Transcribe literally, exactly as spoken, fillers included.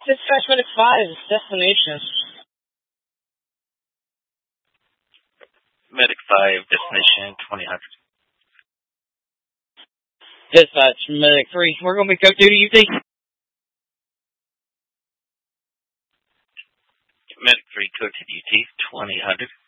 Dispatch Medic five, destination. Medic five, destination twenty hundred. Dispatch Medic three, we're going to be go duty U T. Medic three, code to U T, twenty hundred.